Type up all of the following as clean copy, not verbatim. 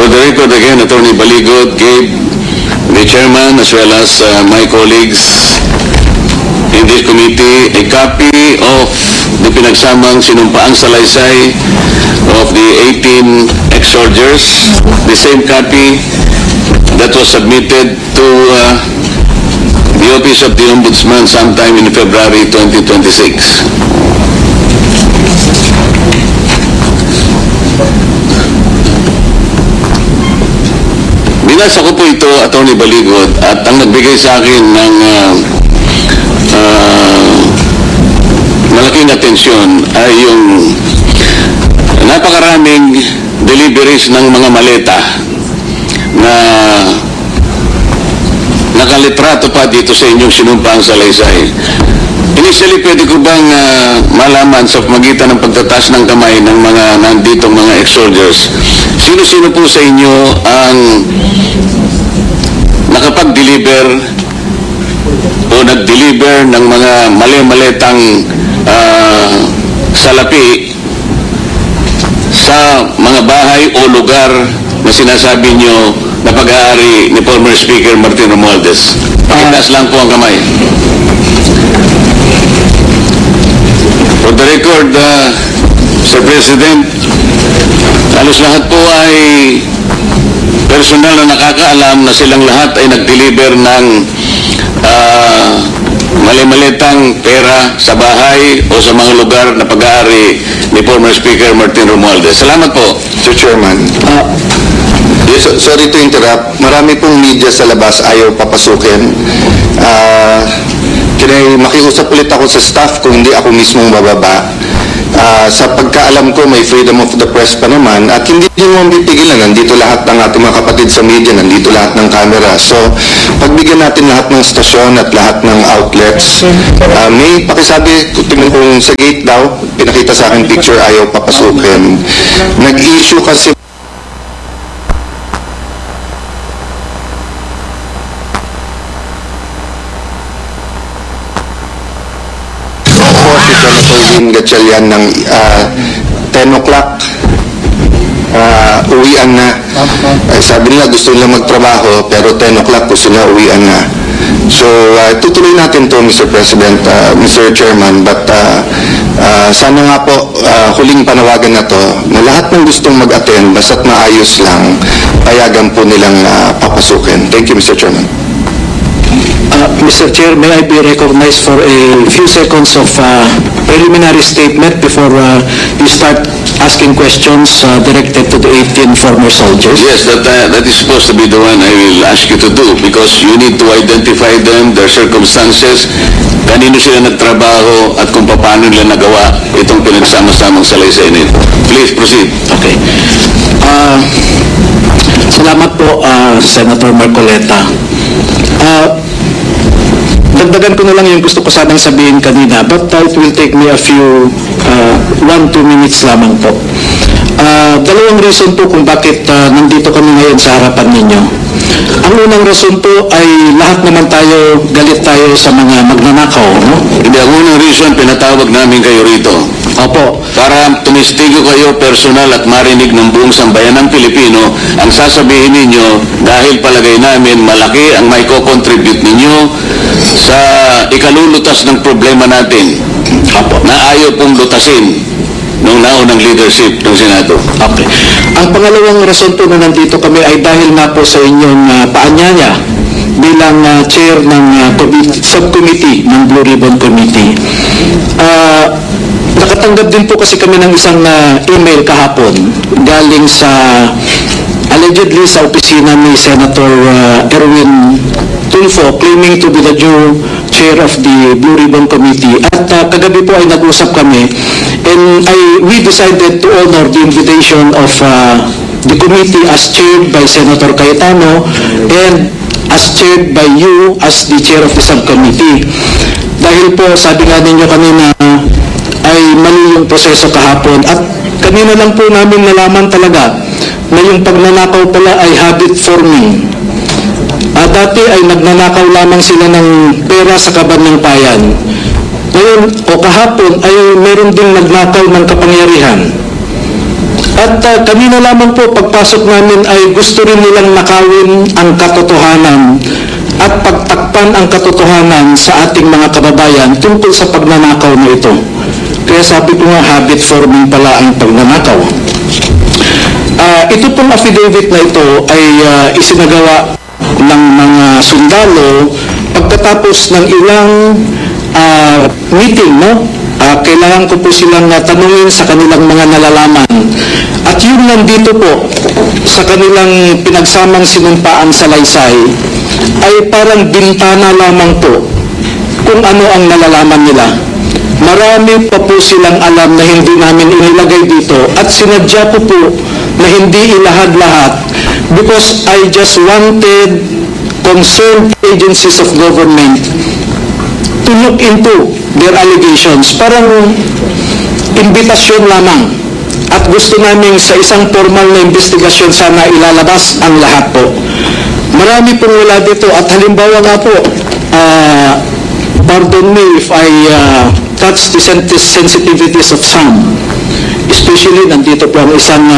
For the record again, Attorney Baligot gave the chairman as well as my colleagues in this committee a copy of the pinagsamang sinumpaang salaysay of the 18 ex-soldiers, the same copy that was submitted to the Office of the Ombudsman sometime in February 2026. Binasa ko po ito, Attorney Baligot, at ang nagbigay sa akin ng malaking atensyon ay yung napakaraming deliveries ng mga maleta na nakalitrato pa dito sa inyong sinumpaang salaysay. Initially, pwede ko bang malaman sa pamagitan ng pagtataas ng kamay ng mga nanditong mga ex-soldiers, sino-sino po sa inyo ang nakapag-deliver o nag-deliver ng mga mali-maletang salapi sa mga bahay o lugar na sinasabi nyo na pag-aari ni former Speaker Martin Romualdez? Pakitaas lang po ang kamay. For the record, Sir President, halos lahat po ay personal na nakakaalam na silang lahat ay nag-deliver ng mali-malitang pera sa bahay o sa mga lugar na pag-aari ni former Speaker Martin Romualdez. Salamat po. Mr. Chairman. Yes, sorry to interrupt. Marami pong media sa labas ayaw papasukin. Makiusap ulit ako sa staff kung hindi ako mismong bababa. Sa pagkaalam ko, may freedom of the press pa naman at hindi mo pipigilan. Nandito lahat ng ating mga kapatid sa media, nandito lahat ng camera. So, pagbigyan natin lahat ng stasyon at lahat ng outlets. May pakisabi, tingnan kung sa gate daw, pinakita sa akin picture, ayaw papasukin. Nag-issue kasi Gatchalian ng 10 o'clock uwian na. Sabi nila gusto nila magtrabaho pero 10 o'clock gusto nila uwian na. So tutuloy natin to, Mr. President, Mr. Chairman, but sana nga po huling panawagan na to na lahat ng gustong mag-attend basta't maayos lang payagan po nilang papasukin. Thank you, Mr. Chairman. Mr. Chair, may I be recognized for a few seconds of preliminary statement before you start asking questions directed to the 18 former soldiers? Yes, that is supposed to be the one I will ask you to do because you need to identify them, their circumstances, kanino sila nagtrabaho at kung paano nila nagawa itong pinagsama-samang salaysay nito. Please proceed. Okay. Salamat po, Senator Marcoleta. Dagdagan ko na lang yung gusto ko sanang sabihin kanina, but it will take me a few 1-2 minutes lamang po. Dalawang reason po kung bakit nandito kami ngayon sa harapan ninyo. Ang unang rason po ay lahat naman tayo, galit tayo sa mga magnanakaw, no? Hindi, ang unang reason, pinatawag namin kayo rito. Opo. Para tumistigo kayo personal at marinig ng buong sambayan ng Pilipino ang sasabihin ninyo dahil palagay namin malaki ang may co-contribute ninyo sa ikalulutas ng problema natin. Opo. Na ayaw pong lutasin nung naunang leadership ng Senado. Okay. Ang pangalawang rason po na nandito kami ay dahil nga po sa inyong paanyaya bilang chair ng subcommittee ng Blue Ribbon Committee. Nakatanggap din po kasi kami ng isang email kahapon galing sa allegedly sa opisina ni Senator Erwin Tulfo claiming to be the new chair of the Blue Ribbon Committee. At kagabi po ay nag-usap kami and we decided to honor the invitation of the committee as chaired by Senator Cayetano and as chaired by you as the chair of the subcommittee. Dahil po sabi nga ninyo kanina ay mali yung proseso kahapon at kanina lang po namin nalaman talaga na yung pagnanakaw pala ay habit forming. Dati ay nagnanakaw lamang sila ng pera sa kaban ng bayan. Ngayon o kahapon ay meron ding nagnakaw ng kapangyarihan. At kanina lamang po pagpasok namin ay gusto rin nilang nakawin ang katotohanan at pagtakpan ang katotohanan sa ating mga kababayan tungkol sa pagnanakaw na ito. Kaya sabi ko nga, habit forming pala ang pagnanakaw. Ito pong affidavit na ito ay isinagawa ng mga sundalo pagkatapos ng ilang meeting, no? Kailangan ko po silang tanungin sa kanilang mga nalalaman. At yun nandito po sa kanilang pinagsamang sinumpaang salaysay ay parang bintana lamang po kung ano ang nalalaman nila. Marami pa po silang alam na hindi namin inilagay dito at sinadya po na hindi ilahad-lahat because I just wanted concerned agencies of government to look into their allegations. Parang imbitasyon lamang. At gusto namin sa isang formal na investigasyon sana ilalabas ang lahat po. Marami pong wala dito. At halimbawa nga po, pardon me if I touch the sensitivities of some. Especially, nandito po ang isang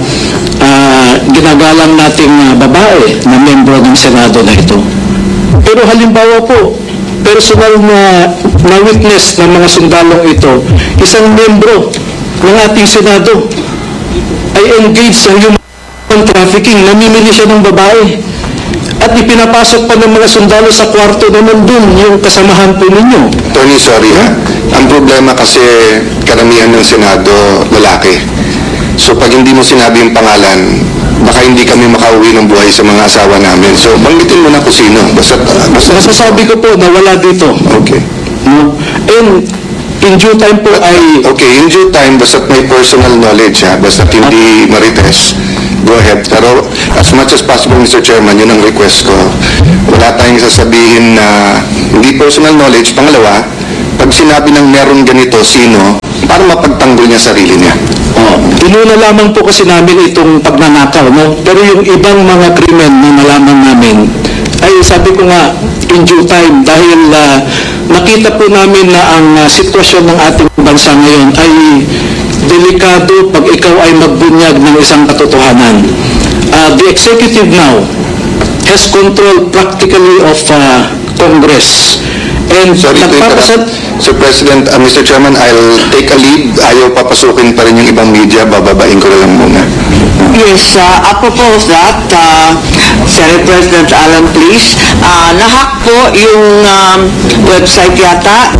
ginagalang nating babae na membro ng Senado na ito. Pero halimbawa po, personal na witness ng mga sundalong ito, isang membro ng ating Senado ay engaged sa human trafficking, namimili siya ng babae. At ipinapasok pa ng mga sundalo sa kwarto na nandun yung kasamahan po ninyo. Attorney, sorry ha. Ang problema kasi karamihan ng Senado lalaki. So pag hindi mo sinabi yung pangalan, baka hindi kami makauwi ng buhay sa mga asawa namin. So banggitin mo na kung sino. Basta Masasabi ko po na wala dito. Okay. No? And in due time po ay... Okay, in due time, basta't may personal knowledge ha, basta't hindi marites. Go ahead. Pero as much as possible, Mr. Chairman, yun ang request ko. Wala tayong sasabihin na hindi personal knowledge. Pangalawa, pag sinabi ng meron ganito, sino, para mapagtanggol niya sarili niya. Inuna lamang po kasi namin itong pagnanakaw, no? Pero yung ibang mga krimen na nalaman namin, ay sabi ko nga, in due time, dahil nakita po namin na ang sitwasyon ng ating bansa ngayon ay delikado pag ikaw ay magbunyag ng isang katotohanan. The executive now has control practically of Congress. And Sorry to interrupt. Sir President, Mr. Chairman, I'll take a lead. Ayaw papasukin pa rin yung ibang media. Bababain ko na lang muna. Yes, apropos of that, Senate President Alan, please, nahack po yung website yata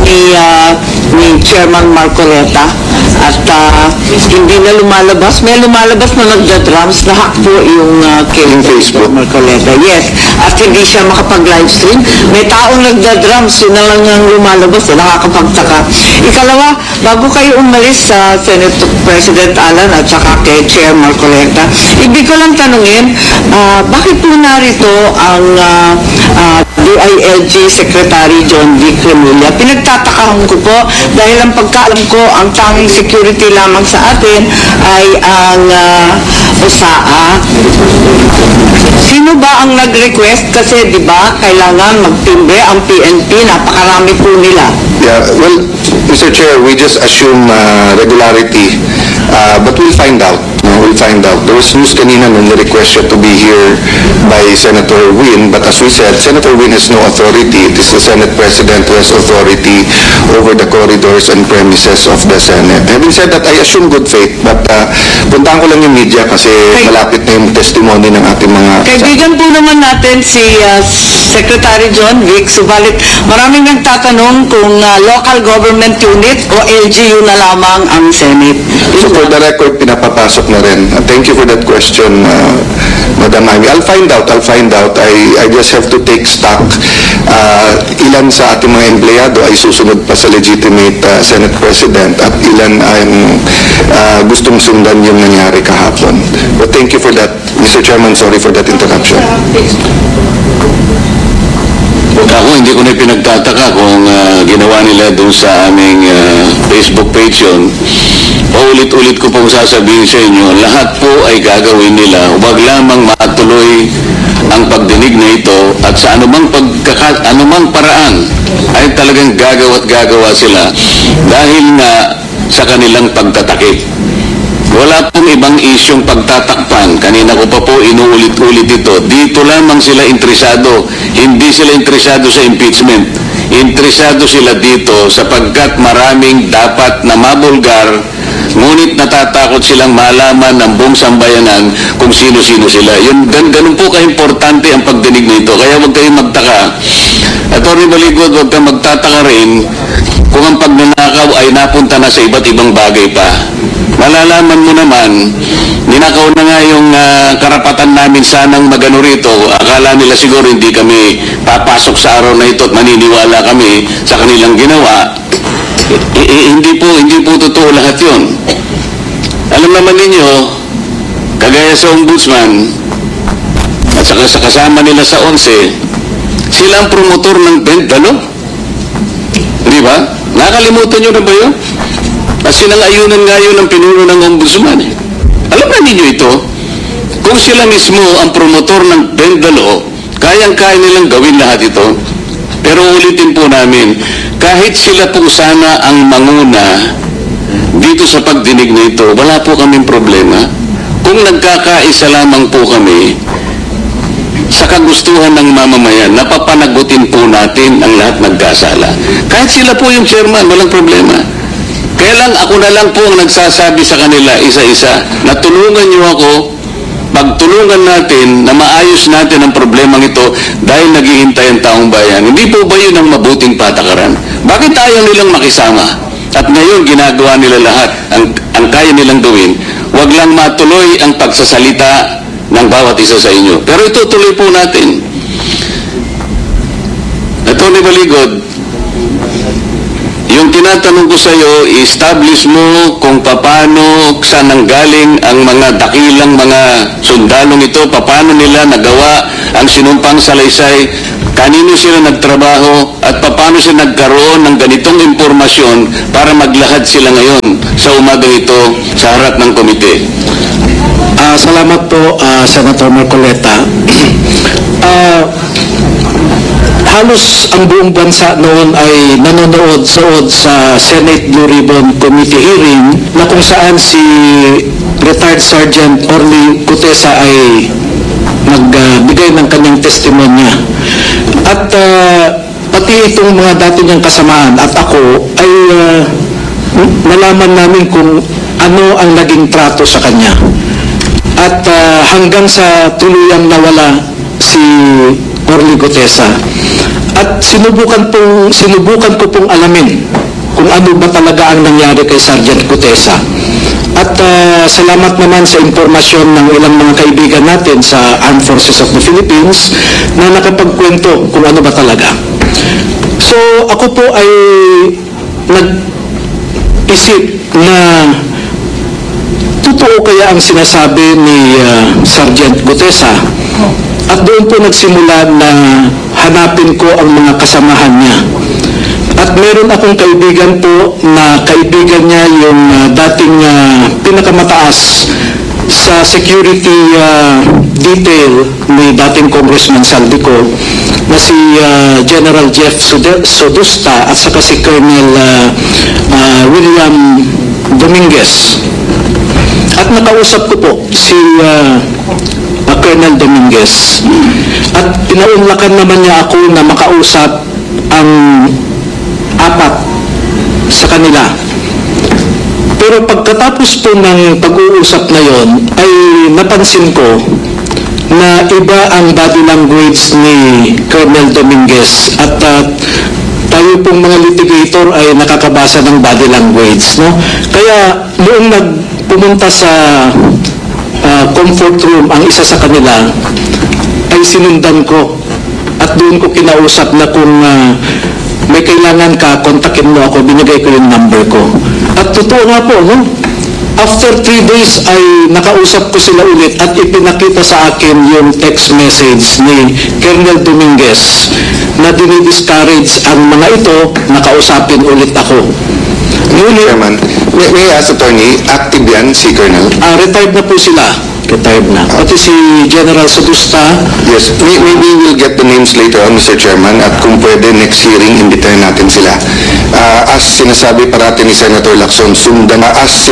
ni Chairman Marcoleta at hindi na lumalabas. May lumalabas na nagda-drums, nahack po yung Yung Facebook. Marcoleta. Yes, at hindi siya makapag-livestream. May taong nagda-drums, yun na lang ang lumalabas, nakakapagtaka. Ikalawa, bago kayo umalis sa Senate President Alan at saka kay Chair Marcoleta, ibig ko lang tanungin, bakit po narito ang DILG Secretary John D. Cremilla? Pinagtatakahan ko po dahil ang pagkaalam ko, ang tanging security lamang sa atin ay ang USAA. Sino ba ang nag-request? Kasi di ba kailangan magtimbre ang PNP, napakarami po nila. Yeah, well, Mr. Chair, we just assume regularity, but we'll find out. No, we'll find out. There was news kanina nung request siya to be here by Senator Win, but as we said, Senator Win has no authority. It is the Senate President who has authority over the corridors and premises of the Senate. Having said that, I assume good faith, but puntahan ko lang yung media kasi malapit na yung testimony ng ating mga... Kaibigan po naman natin si Secretary John Vic, subalit maraming nagtatanong kung local government unit o LGU na lamang ang Senate. So for the record, pinapapasok na rin. Thank you for that question, Madam Amy. I'll find out. I just have to take stock. Ilan sa ating mga empleyado ay susunod pa sa legitimate Senate President at ilan ay gustong sundan yung nangyari kahapon. But thank you for that, Mr. Chairman. Sorry for that interruption. Ako, hindi ko na pinagtataka kung ginawa nila doon sa aming Facebook page yun. Paulit-ulit ko pong sasabihin sa inyo, lahat po ay gagawin nila. Huwag lamang matuloy ang pagdinig na ito at sa anumang paraan ay talagang gagawa sila dahil nga sa kanilang pagtatakip. Wala pong ibang isyong pagtatakpan. Kanina ko pa po inuulit-ulit ito. Dito lamang sila interesado. Hindi sila interesado sa impeachment. Interesado sila dito sapagkat maraming dapat na mabulgar, ngunit natatakot silang malaman ng buong sambayanan kung sino-sino sila. Ganun po ka-importante ang pagdinig nito. Kaya huwag kayong magtaka. Atty. Baligod, huwag kang magtataka rin kung ang pagnanakaw ay napunta na sa iba't ibang bagay pa. Malalaman mo naman, ninakaw na nga yung karapatan namin sanang magano rito. Akala nila siguro hindi kami papasok sa araw na ito at maniniwala kami sa kanilang ginawa. Hindi po totoo lahat yun. Alam naman ninyo, kagaya sa ombudsman, at saka sa kasama nila sa 11, sila ang promotor ng Bentalo. Di ba? Nakalimutan nyo na ba yun? At sinang-ayunan nga yun ang pinuno ng ombudsman. Alam na ninyo ito, kung sila mismo ang promotor ng Bentalo, kayang-kaya nilang gawin lahat ito. Pero ulitin po namin, kahit sila po sana ang manguna dito sa pagdinig na ito, wala po kaming problema. Kung nagkakaisa lamang po kami sa kagustuhan ng mamamayan, napapanagutin po natin ang lahat nagkasala. Kahit sila po yung chairman, walang problema. Kaya lang ako na lang po ang nagsasabi sa kanila isa-isa na tulungan niyo ako, pagtulungan natin na maayos natin ang problemang ito dahil naghihintay ang taong bayan. Hindi po ba yun ang mabuting patakaran? Bakit ayaw nilang makisama? At ngayon ginagawa nila lahat ang kaya nilang gawin. Huwag lang matuloy ang pagsasalita ng bawat isa sa inyo. Pero itutuloy po natin. Atty. Baligod, yung tinatanong ko sa iyo, i-establish mo kung paano, saan nanggaling ang mga dakilang mga sundalong ito, paano nila nagawa ang sinumpang salaysay, kanino sila nagtrabaho, at paano sila nagkaroon ng ganitong impormasyon para maglahad sila ngayon sa umagang ito sa harap ng komite. Salamat po, Senator Marcoleta. Halos ang buong bansa noon ay nanonood sa Senate Blue Ribbon Committee hearing na kung saan si retired Sergeant Orly Gutesa ay nagbigay ng kanyang testimonya. At pati itong mga dati niyang kasamaan at ako ay nalaman namin kung ano ang naging trato sa kanya. At hanggang sa tuluyang nawala si Orly Gutesa. At sinubukan ko pong alamin kung ano ba talaga ang nangyari kay Sergeant Gutesa. At salamat naman sa impormasyon ng ilang mga kaibigan natin sa Armed Forces of the Philippines na nakapagkwento kung ano ba talaga. So ako po ay nag-isip na totoo kaya ang sinasabi ni Sergeant Gutesa. At doon po nagsimula na hanapin ko ang mga kasamahan niya. At meron akong kaibigan po na kaibigan niya yung dating pinakamataas sa security detail ni dating Congressman Saldico na si General Jeff Sodusta at saka si Colonel William Dominguez. At nakausap ko po si Colonel Dominguez. At pinaunlakan naman niya ako na makausap ang apat sa kanila. Pero pagkatapos po ng pag-uusap na yon, ay napansin ko na iba ang body language ni Colonel Dominguez. At tayo pong mga litigator ay nakakabasa ng body language. No? Kaya noong pumunta sa comfort room ang isa sa kanila, ay sinundan ko at doon ko kinausap na kung may kailangan ka, kontakin mo ako, binigay ko yung number ko. At totoo nga po, no? After 3 days ay nakausap ko sila ulit at ipinakita sa akin yung text message ni Colonel Dominguez na dinidiscourage ang mga ito na kausapin ulit ako. Chairman, may I ask, Attorney, active yan si Colonel? Retired na po sila. Retired na. Pati si General Sagusta, Yes, maybe we'll get the names later on, Mr. Chairman, at kung pwede, next hearing, imbitahin natin sila. As sinasabi parati ni Senator Lacson, sundan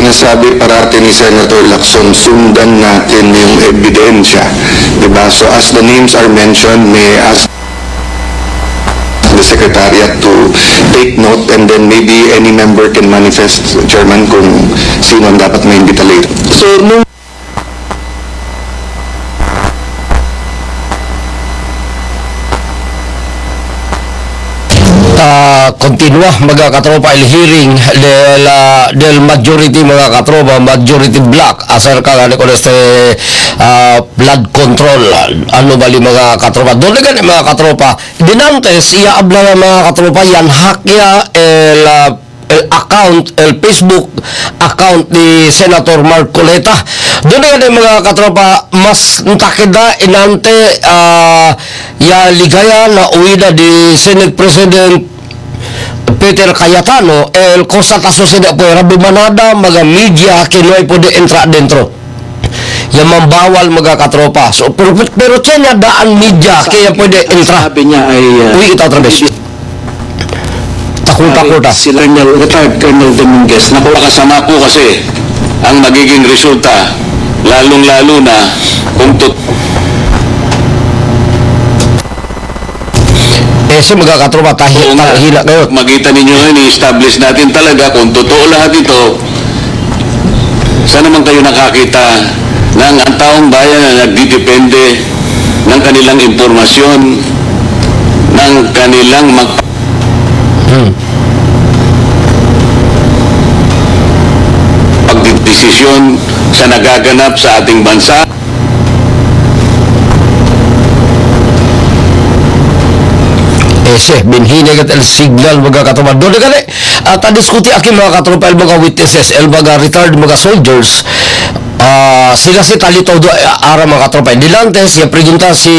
natin yung ebidensya. Diba? So as the names are mentioned, may I ask the Secretariat to take note, and then maybe any member can manifest, Chairman, kung sino ang dapat maimbita later. so nung continua mga katropa el hearing del majority mga katropa majority black aser ka gani ko este blood control ano bali mga katropa doon gani mga katropa dinantes iya abla mga katropa yan hakya el account, el Facebook account ni Senator Marcoleta. Doon nga mga katropa, mas ntakida inante ya ligaya na uwida di Senate President Peter Cayetano, el constataso sila po, rabi manada, mga media, kinuay po di entra dentro. Yung mambawal mga katropa. So, pero tiyan daan media, kaya pwede entra. sabi niya ay Uwi kita otra vez. Takulta. si retired Colonel Dominguez na Napakasama po kasi ang magiging resulta, lalong-lalo na kung si mga katropa, hila kayo. Magitan ninyo ngayon, i-establish natin talaga kung totoo lahat ito. Saan naman kayo nakakita ng ang taong bayan na nagdidepende ng kanilang impormasyon, ng kanilang pagdidesisyon sa nagaganap sa ating bansa. Binhinagat el signal mga katropa. Doon na gani, diskuti aki mga katropa, el mga witnesses, el mga retired mga soldiers, sila si talito ara mga katropa. Dilantes, ya pregunta si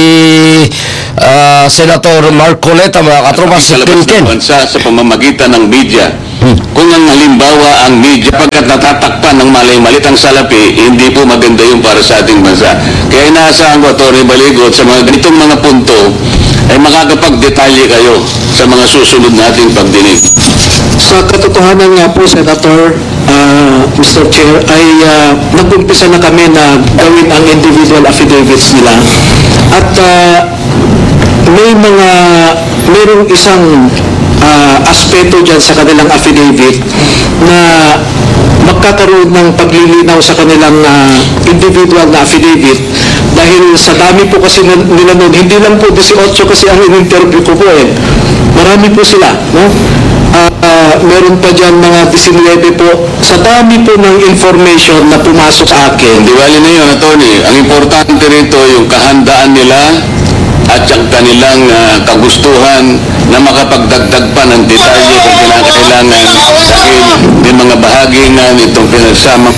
Senator Marcoleta mga katropa, si Kalabas ng Pinken. bansa sa pamamagitan ng media. Kung ang halimbawa ang media pagkat natatakpan ng malay-malitang salapi, hindi po maganda yung para sa ating bansa. Kaya inaasahan ko, Atty. Baligot, sa mga ganitong mga punto, ay makakapag-detalye kayo sa mga susunod nating pagdinig. Sa katotohanan nga po, Senator, Mr. Chair, ay nag-umpisa na kami na gawin ang individual affidavits nila. At mayroong isang aspeto dyan sa kanilang affidavit na magkakaroon ng paglilinaw sa kanilang individual na affidavit dahil sa dami po kasi nila noon, hindi lang po 18 kasi ang in-interview ko po marami po sila, no? Meron pa dyan mga 19 po sa dami po ng information na pumasok sa akin. Diwali na yun, Atty. Ang importante rito yung kahandaan nila at yung kanilang kagustuhan na makapagdagdag pa ng detalye kung kinakailangan dahil may mga bahagi nga nitong pinagsama.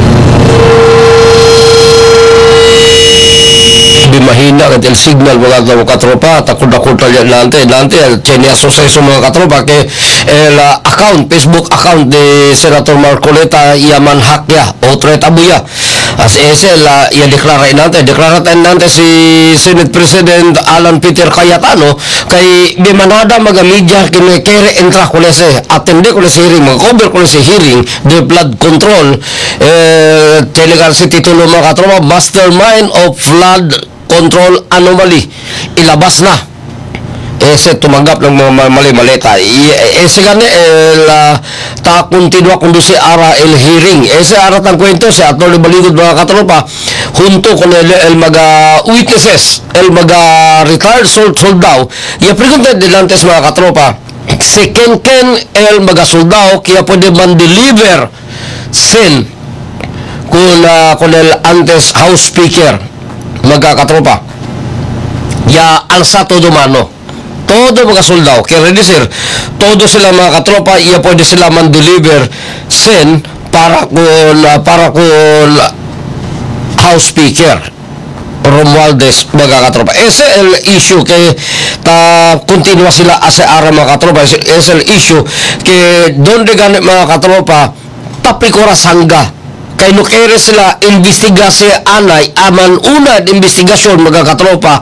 Mahina at el signal mga katropa, takot-takot lante tiene asociación mga katropa que el account, Facebook account de Senator Marcoleta yaman hakya otro etabuya as ese ya declaratain nante si Senate President Alan Peter Cayetano kay di manada mga media kere entra con ese atende con ese hearing mga cover con ese hearing de blood control telegal si titulo mga katropa mastermind of flood control anomaly ilabas na ese tumanggap ng mga mali-maleta ese gani ta continua conduce ara el hearing ese ara tang kwento si Atty. Baligot mga katropa junto con el mga witnesses el mga retired soldado y pregunta delante mga katropa si ken el mga soldado kaya pwede man deliver sen con el antes house speaker mga katropa ya alza todo mano todo mga soldado quiere decir todo sila mga katropa ya pwede sila man deliver sen para con house speaker Romualdez, mga katropa. Ese el issue kay continua sila asa ara mga katropa. Ese el issue kay donde ganit mga katropa tapikora sangga. Kay nukere sila investigase anay aman una de investigasyon mga katropa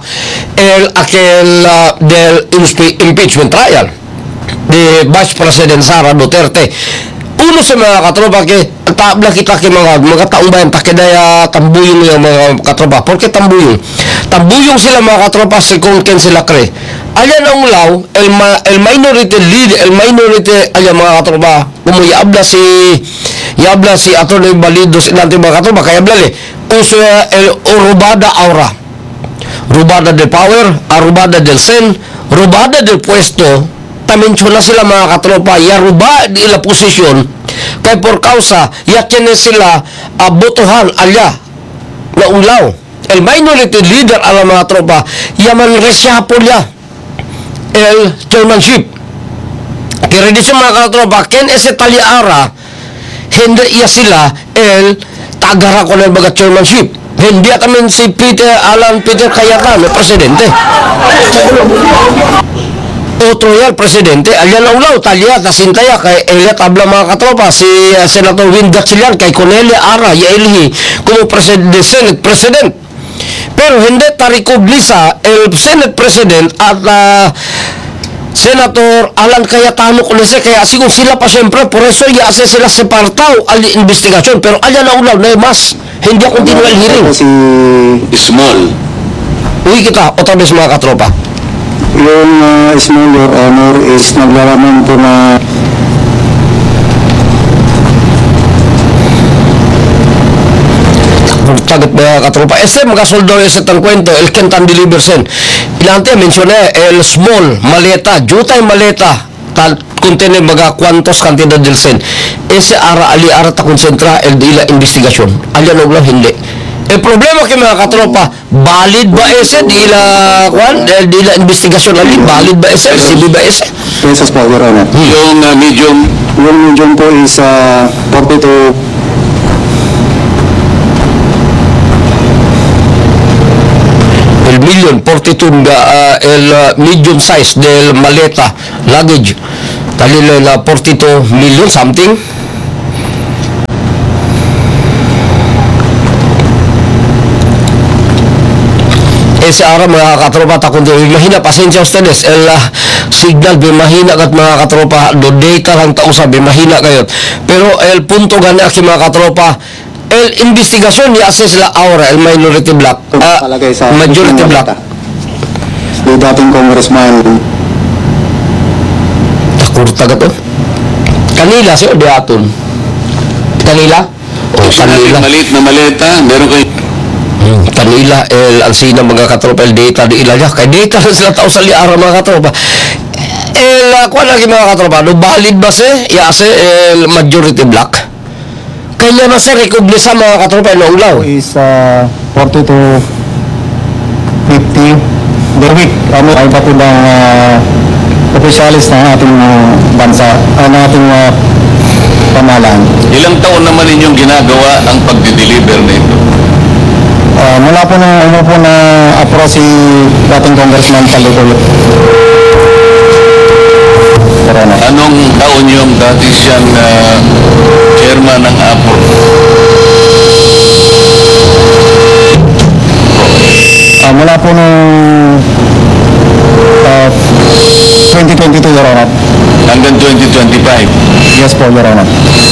del impeachment trial de Vice President Sara Duterte. Uno sa mga katropa kay tabla kita kay mga taong bayan takidaya tambuyong yung mga katropa. Porque tambuyong sila mga katropa si kung ken sila kre. Ayan ang ulaw el minority leader, el minority ayan mga katropa. Kumuyabla si Atty. Balidos natin mga katropa kaya blali uso el rubada aura. Rubada del power, rubada del sen, rubada del puesto. Tamensyona sila mga katropa, yaruba di la posisyon kay por causa yakin sila botohan alya na ulaw. El minority leader ala mga tropa yaman resyapo niya el chairmanship. Kaya di sa mga katropa ken ese taliara hindi iya sila el tagara ko ng mga chairmanship. Hindi kami si Alan Peter Cayetano, presidente. Otro yan, presidente, alyan na ulaw, talya, tasintaya, kay Elia Tabla mga katropa, si Senator Win Gatchalian, kay Cornelia Ara, yailhi, como Senate President. Pero hindi tarikoblisa el Senate President at Senator Alan Cayetano kunese, kaya siguro sila pa siyempre, por eso yase sila separtaw al investigasyon, pero alyan na ulaw, na mas, hindi continual hearing. Small. Uwi kita, otra vez mga katropa. Yung small, Your Honor, is naglalaman po na tagat mga katropa. Ese mga soldo ese tan kwento, el kentan deliversen. Ilante mencioné el small, maleta, jutay maleta, tal contiene mga cuantos cantidad del sen. Ese ara ta konsentra el de la investigasyon. Alyan og lang hindi. El problema kay mga katropa, valid ba ese di la investigasyon ali, valid ba ese, CB ba ese? pesos po, Your Honor. Yung medium, Yung medium po is 42 El million 42 el medium size del maleta luggage talilo la 42 million something. Ese ara mga katropa ta kundi mahina pasensya ustedes el signal be mahina kat mga katropa do data lang ta usab be mahina kayo pero el punto gani aki mga katropa el investigasyon ni hace sila ahora el minority block palagay sa majority block yung dating congressman takurta ka to kanila si Odiaton kanila kanila maliit na maleta, meron kayo kanila el alsina mga katropa el data di ilaga kay data na sila tao sa liara mga katropa el kuan lagi mga katropa no valid ba se yase el majority block kaya na sa recognisa mga katropa el ulaw is 40 to 50 the week. Ay pa po ng opisyalis ng ating bansa, ng ating pamahalaan. Ilang taon naman ninyong ginagawa ang pagdi-deliver nito? Mula po na approach si dating Congressman Talibol. Anong taon yung dati siyang chairman ng APO? Mula po nung 2022, Your Honor. Hanggang 2025? Yes po, Your Honor.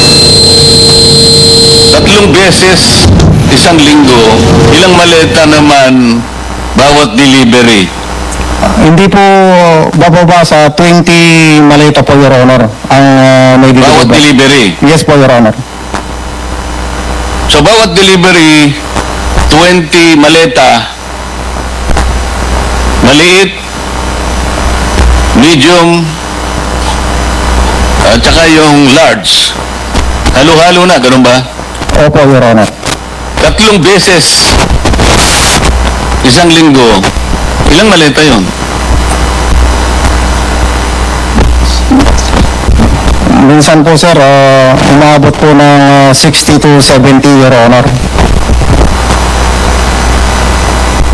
3 beses, isang linggo, ilang maleta naman bawat delivery? Hindi po bababa sa 20 maleta po, Your Honor, ang may Bawat delivery? Yes po, Your Honor. So bawat delivery, 20 maleta, maliit, medium, at saka yung large. Halo-halo na, ganun ba? Opo, Your Honor. 3 beses, isang linggo, ilang maleta yun? Minsan po, sir, umabot po ng 60 to 70, Your Honor.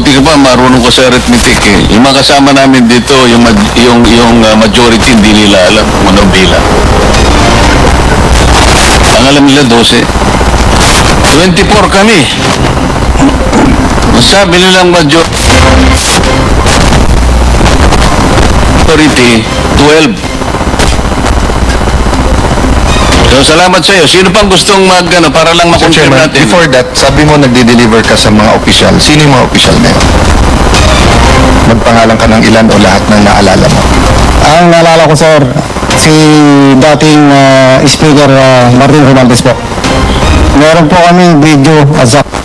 buti ka pa, marunong ka sa arithmetic eh. Yung mga kasama namin dito, yung majority, hindi nila alam kung anong bilang. Ang alam nila, 12. 24 kami. Sabi nilang majority, 12. So, salamat sa iyo. Sino pang gustong para lang Mr. makonfirm Chairman, natin? before that, sabi mo nagdi-deliver ka sa mga opisyal. Sino yung mga opisyal na yun? Magpangalan ka ng ilan o lahat ng naalala mo? Ang naalala ko, sir, si dating Speaker Martin Romualdez po. Meron po kaming video as